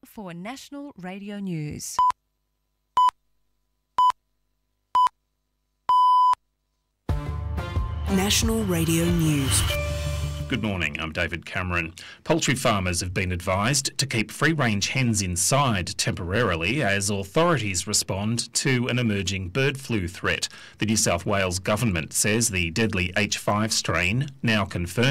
for National Radio News. National Radio News. Good morning, I'm David Cameron. Poultry farmers have been advised to keep free-range hens inside temporarily as authorities respond to an emerging bird flu threat. The New South Wales government says the deadly H5 strain, now confirmed